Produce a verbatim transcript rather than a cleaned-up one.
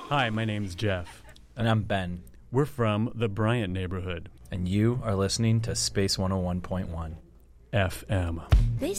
Hi, my name's Jeff. And I'm Ben. We're from the Bryant neighborhood. And you are listening to Space one oh one point one. F M. They